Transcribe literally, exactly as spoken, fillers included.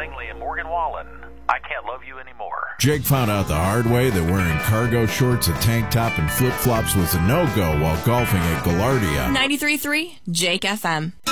Langley and Morgan Wallen. I Can't Love You Anymore. Jake found out the hard way that wearing cargo shorts, a tank top, and flip-flops was a no-go while golfing at Gaillardia. ninety-three point three Jake F M.